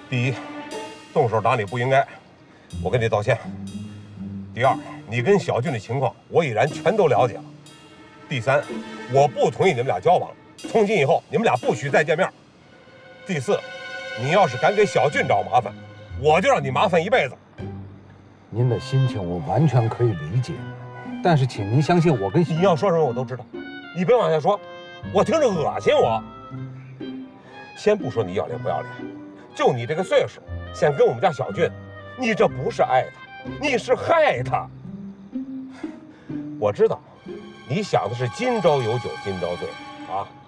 第一，动手打你不应该，我跟你道歉。第二，你跟小俊的情况我已然全都了解了。第三，我不同意你们俩交往，从今以后你们俩不许再见面。第四，你要是敢给小俊找麻烦，我就让你麻烦一辈子。 您的心情我完全可以理解，但是请您相信我跟你要说什么我都知道，你别往下说，我听着恶心我。先不说你要脸不要脸，就你这个岁数，想跟我们家小俊，你这不是爱他，你是害他。我知道，你想的是今朝有酒今朝醉啊，